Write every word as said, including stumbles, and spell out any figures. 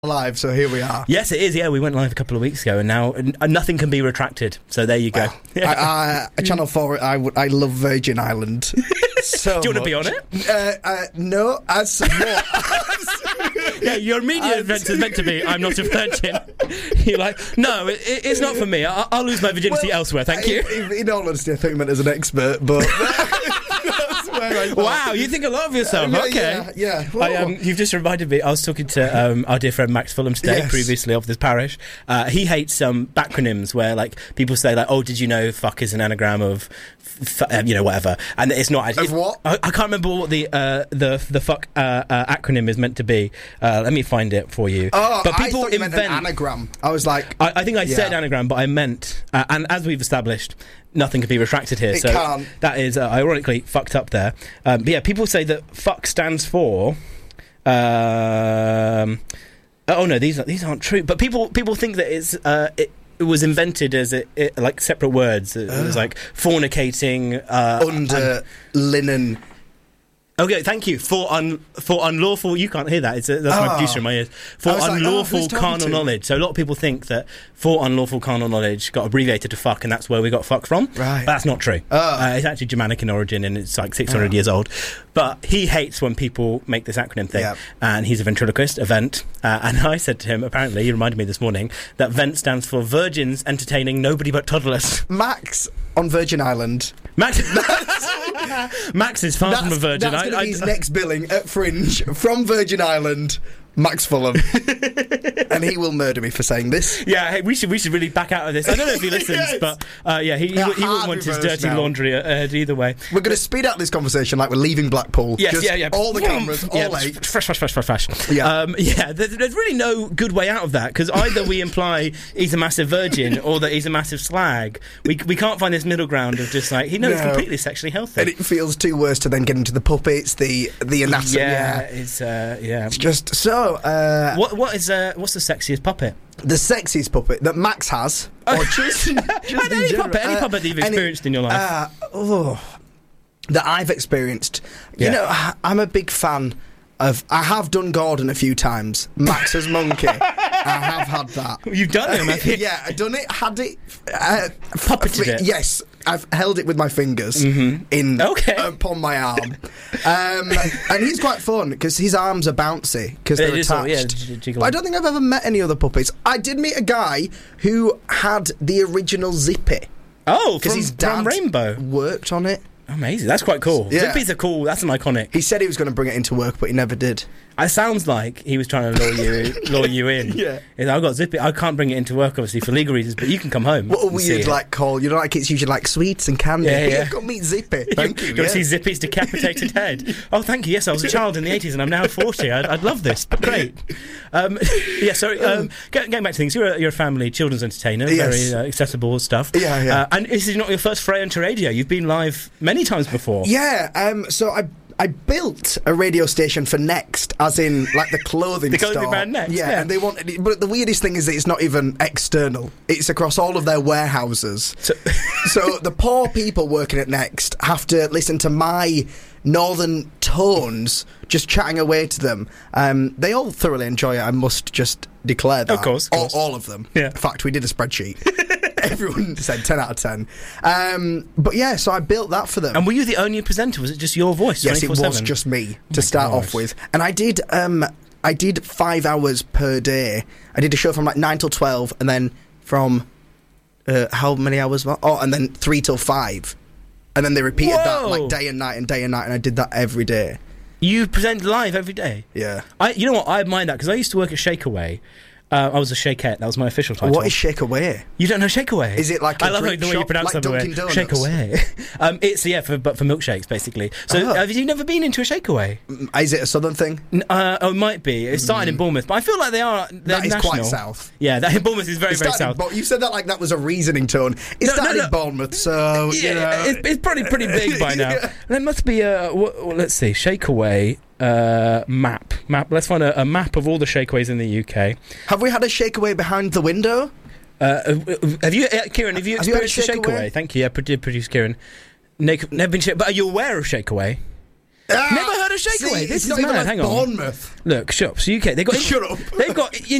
live, so here we are. Yes, it is. Yeah, we went live a couple of weeks ago, and now n- nothing can be retracted. So there you go. Well, I, I, Channel Four. I, w- I love Virgin Island. So do you want to be on it? Uh, uh, no, as what? Yeah, your media event is meant to be. I'm not a virgin. You're like, no, it, it's not for me. I'll, I'll lose my virginity well, elsewhere. Thank you. In, in all honesty, I thought you meant as an expert, but. Wow, you think a lot of yourself. Uh, okay. Yeah, yeah. I, um, you've just reminded me. I was talking to um, our dear friend Max Fulham today, yes. previously of this parish. Uh, he hates some um, bacronyms where, like, people say, like, "Oh, did you know fuck is an anagram of, f- f- you know, whatever?" And it's not. Of what? I, I can't remember what the uh, the the fuck uh, uh, acronym is meant to be. Uh, let me find it for you. Oh, but people I thought you invent meant an anagram. I was like, I, I think I yeah. said anagram, but I meant, uh, and as we've established, nothing can be retracted here. It so can't. That is uh, ironically fucked up there. Um, but yeah, people say that fuck stands for. Um, oh no, these are, these aren't true. But people people think that it's uh, it, it was invented as it, it, like separate words. It oh. was like fornicating uh, under linen. Okay, thank you. For un for unlawful, you can't hear that. It's a, that's oh. my producer in my ears. For unlawful like, oh, carnal knowledge. So a lot of people think that for unlawful carnal knowledge got abbreviated to fuck, and that's where we got fuck from. Right. But that's not true. Oh. Uh, it's actually Germanic in origin, and it's like six hundred oh. years old. But he hates when people make this acronym thing. Yep. And he's a ventriloquist, a vent. Uh, and I said to him, apparently, he reminded me this morning, that vent stands for virgins entertaining nobody but toddlers. Max on Virgin Island. Max. Max is far that's, from a virgin. That's going to I, be his I, next billing at Fringe from Virgin Island. Max Fulham. And he will murder me for saying this. Yeah, hey, we should we should really back out of this. I don't know if he listens, Yes. but uh, yeah, he, he, Yeah, he wouldn't want his dirty now. laundry uh, either way. We're going to speed up this conversation like we're leaving Blackpool. Yes, Just yeah, yeah. all the cameras, yeah, all eight. Fresh, fresh, fresh, fresh, fresh. Yeah. Um, yeah, there's, there's really no good way out of that, because either we imply he's a massive virgin or that he's a massissive slag. We we can't find this middle ground of just like, he knows No. completely sexually healthy. And it feels too worse to then get into the puppets, the the anatomy. Yeah, Yeah. it's, uh, yeah. It's just so... Uh, What What is, uh, what's the sexiest puppet? the sexiest puppet that Max has, or just, just And in any general. puppet, any Uh, puppet that you've any- experienced in your life. Uh, oh, that I've experienced. You Yeah. know, I- I'm a big fan of... I have done Gordon a few times. Max's monkey. I have had that. You've done him, have you? Yeah, I done it, had it... Uh, Puppeted it? Yes. I've held it with my fingers Mhm. in Okay. upon my arm. um, and he's quite fun, because his arms are bouncy, because It they're is all- attached. yeah, j- jiggle. But I don't think I've ever met any other puppets. I did meet a guy who had the original Zippy, Oh, because from, his dad from Rainbow. worked on it. Amazing. That's quite cool. Yeah. Zippies are cool. That's an iconic. He said he was going to bring it into work, but he never did. It sounds like he was trying to lure you, lure you in. Yeah. He's like, I've got Zippy. I can't bring it into work, obviously, for legal reasons, but you can come home. What a and see weird, it. like, call. You know, like it's usually like sweets and candy. Yeah, yeah. Here, come meet Zippy. You, Thank you. you want to see yeah. Zippy's decapitated head? Oh, thank you. Yes, I was a child in the eighties and I'm now forty. I'd, I'd love this. Great. Um, yeah, sorry. Um, get- getting back to things, you're a, you're a family children's entertainer, Yes. very uh, accessible stuff. Yeah, yeah. Uh, and this is not your first foray into radio. You've been live many times before. Yeah, um, so I I built a radio station for Next, as in like the clothing The clothing store. brand Next, yeah. and they wanted it, but the weirdest thing is that it's not even external. It's across all of their warehouses. So- So the poor people working at Next have to listen to my northern tones just chatting away to them. Um, they all thoroughly enjoy it, I must just declare that. Of course, of all, course. all of them. Yeah. In fact, we did a spreadsheet. Everyone said ten out of ten. Um, but yeah, so I built that for them. And were you the only presenter? Was it just your voice? Yes, it was twenty-four seven? just me Oh to my start God. off with, and I did. Um, I did five hours per day. I did a show from like nine till twelve, and then from uh, how many hours? was- Oh, and then three till five, and then they repeated that Whoa. like day and night and day and night, and I did that every day. You present live every day? Yeah. I, you know what? I admire that, because I used to work at Shakeaway. Uh, I was a shakeette. That was my official title. What is Shake Away? You don't know Shakeaway? Is it like a I love drink the way you shop, pronounce like that word. Dunkin' Donuts? Shakeaway. um, it's yeah, for but for milkshakes basically. So Oh. have you never been into a Shakeaway? Mm, Is it a southern thing? N- Uh, oh, it might be. It started in Bournemouth, but I feel like they are. They're Mm. That is national. quite south. Yeah, that, Bournemouth is very It very started south. in Bo- you said that like that was a reasoning tone. It No, no, started no. in Bournemouth, so yeah, you know. it's, it's probably pretty big by now. Yeah. There must be a. What, what- let's see, Shakeaway uh, map. Map. Let's find a, a map of all the Shakeaways in the U K. Have we had a Shake Away behind the window? Uh, have you, uh, Kieran? Have you Have you had a experienced a Shakeaway? Shakeaway? Thank you. Yeah, produ- producer Kieran. Ne- never been. Shake- but are you aware of Shakeaway? Ah! Never heard Shakeaway. See, This it's is not even mad. like Hang on. Bournemouth. Look, shops U K. They got. Shut up. They've got.